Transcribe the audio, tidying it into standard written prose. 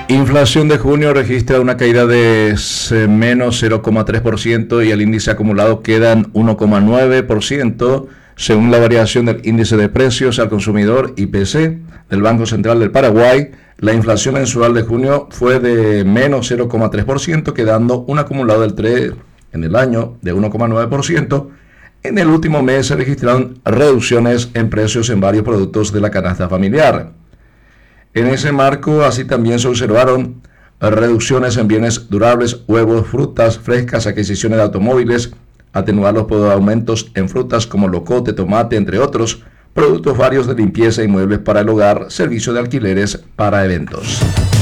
Inflación de junio registra una caída de menos 0,3% y el índice acumulado queda en 1,9%, según la variación del índice de precios al consumidor IPC del Banco Central del Paraguay. La inflación mensual de junio fue de menos 0,3%, quedando un acumulado del 3 en el año de 1,9%. En el último mes se registraron reducciones en precios en varios productos de la canasta familiar. En ese marco, así también se observaron reducciones en bienes durables, huevos, frutas frescas, adquisiciones de automóviles, atenuados por aumentos en frutas como locote, tomate, entre otros, productos varios de limpieza y muebles para el hogar, servicio de alquileres para eventos.